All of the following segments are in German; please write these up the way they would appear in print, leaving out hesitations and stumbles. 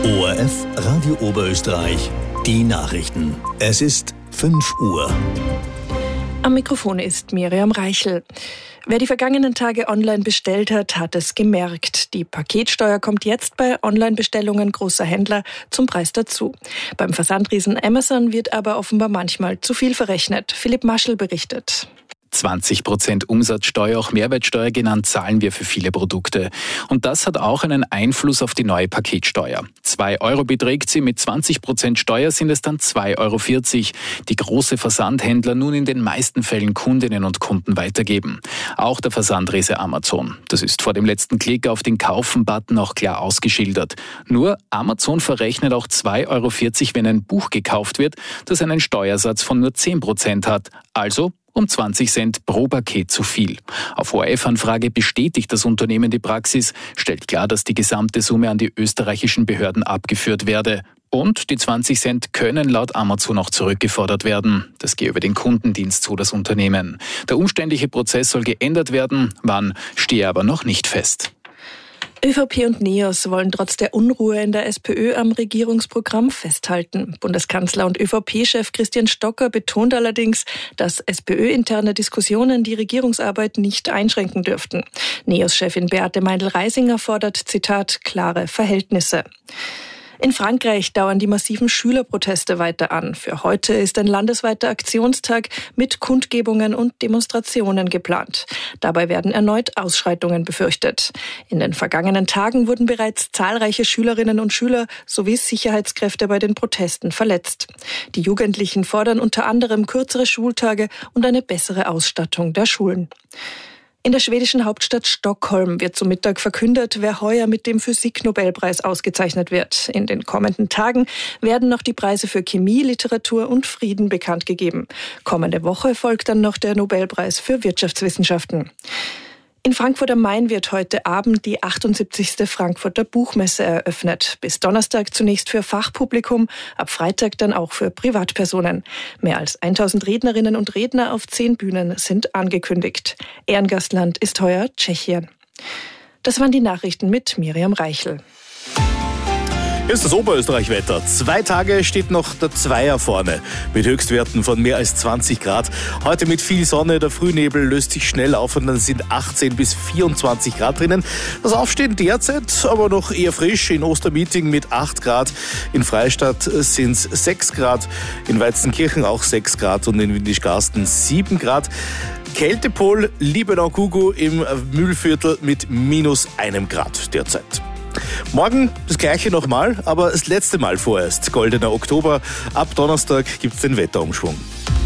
ORF Radio Oberösterreich, die Nachrichten. Es ist 5 Uhr. Am Mikrofon ist Miriam Reichel. Wer die vergangenen Tage online bestellt hat, hat es gemerkt. Die Paketsteuer kommt jetzt bei Online-Bestellungen großer Händler zum Preis dazu. Beim Versandriesen Amazon wird aber offenbar manchmal zu viel verrechnet. Philipp Maschel berichtet. 20% Umsatzsteuer, auch Mehrwertsteuer genannt, zahlen wir für viele Produkte. Und das hat auch einen Einfluss auf die neue Paketsteuer. 2 Euro beträgt sie, mit 20% Steuer sind es dann 2,40 Euro, die große Versandhändler nun in den meisten Fällen Kundinnen und Kunden weitergeben. Auch der Versandriese Amazon. Das ist vor dem letzten Klick auf den Kaufen-Button auch klar ausgeschildert. Nur Amazon verrechnet auch 2,40 Euro, wenn ein Buch gekauft wird, das einen Steuersatz von nur 10% hat. Also um 20 Cent pro Paket zu viel. Auf ORF-Anfrage bestätigt das Unternehmen die Praxis, stellt klar, dass die gesamte Summe an die österreichischen Behörden abgeführt werde. Und die 20 Cent können laut Amazon auch zurückgefordert werden. Das gehe über den Kundendienst zu, das Unternehmen. Der umständliche Prozess soll geändert werden, wann stehe aber noch nicht fest. ÖVP und NEOS wollen trotz der Unruhe in der SPÖ am Regierungsprogramm festhalten. Bundeskanzler und ÖVP-Chef Christian Stocker betont allerdings, dass SPÖ-interne Diskussionen die Regierungsarbeit nicht einschränken dürften. NEOS-Chefin Beate Meindl-Reisinger fordert, Zitat, klare Verhältnisse. In Frankreich dauern die massiven Schülerproteste weiter an. Für heute ist ein landesweiter Aktionstag mit Kundgebungen und Demonstrationen geplant. Dabei werden erneut Ausschreitungen befürchtet. In den vergangenen Tagen wurden bereits zahlreiche Schülerinnen und Schüler sowie Sicherheitskräfte bei den Protesten verletzt. Die Jugendlichen fordern unter anderem kürzere Schultage und eine bessere Ausstattung der Schulen. In der schwedischen Hauptstadt Stockholm wird zum Mittag verkündet, wer heuer mit dem Physik-Nobelpreis ausgezeichnet wird. In den kommenden Tagen werden noch die Preise für Chemie, Literatur und Frieden bekannt gegeben. Kommende Woche folgt dann noch der Nobelpreis für Wirtschaftswissenschaften. In Frankfurt am Main wird heute Abend die 78. Frankfurter Buchmesse eröffnet. Bis Donnerstag zunächst für Fachpublikum, ab Freitag dann auch für Privatpersonen. Mehr als 1000 Rednerinnen und Redner auf 10 Bühnen sind angekündigt. Ehrengastland ist heuer Tschechien. Das waren die Nachrichten mit Miriam Reichel. Hier ist das Oberösterreich-Wetter. 2 Tage steht noch der Zweier vorne, mit Höchstwerten von mehr als 20 Grad. Heute mit viel Sonne, der Frühnebel löst sich schnell auf und dann sind 18 bis 24 Grad drinnen. Das Aufstehen derzeit aber noch eher frisch, in Ostermeeting mit 8 Grad. In Freistadt sind es 6 Grad, in Weizenkirchen auch 6 Grad und in Windischgarsten 7 Grad. Kältepol Liebenau-Gugu im Mühlviertel mit -1 Grad derzeit. Morgen das gleiche nochmal, aber das letzte Mal vorerst. Goldener Oktober. Ab Donnerstag gibt es den Wetterumschwung.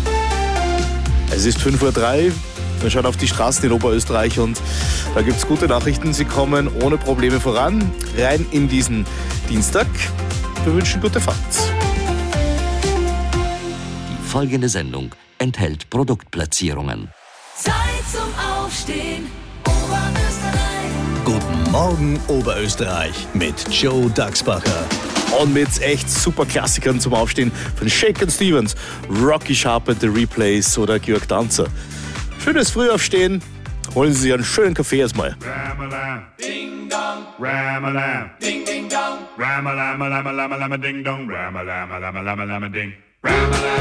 Es ist 5:03 Uhr. Wir schauen auf die Straßen in Oberösterreich und da gibt es gute Nachrichten. Sie kommen ohne Probleme voran. Rein in diesen Dienstag. Wir wünschen gute Fahrt. Die folgende Sendung enthält Produktplatzierungen. Zeit zum Aufstehen, Oberösterreich. Guten Morgen Oberösterreich mit Joe Dachsbacher. Und mit echt super Klassikern zum Aufstehen von Shakin' Stevens, Rocky Sharp and the Replays oder Georg Danzer. Schönes Frühaufstehen. Holen Sie sich einen schönen Kaffee erstmal. Ram-a-lam, ding-dong, ram-a-lam, ding-ding-dong, ram-a-lam-a-lam-a-lam-a-lam-a-ding-dong, ram-a-lam-a-lam-a-lam-a-lam-a-ding, ram-a-lam.